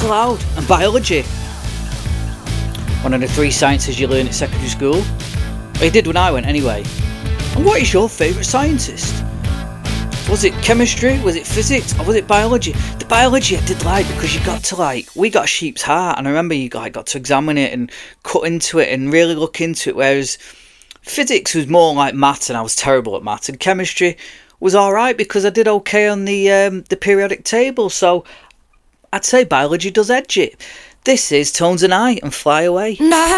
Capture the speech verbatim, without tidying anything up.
allowed. And biology. One of the three sciences you learn at secondary school. Well, you did when I went anyway. And what is your favourite scientist? Was it chemistry? Was it physics? Or was it biology? The biology I did like because you got to like, we got a sheep's heart, and I remember you like, got to examine it and cut into it and really look into it, whereas physics was more like maths, and I was terrible at maths, and chemistry was alright because I did okay on the um, the periodic table, so I'd say biology does edge it. This is Tones and I, and Fly Away. Nah.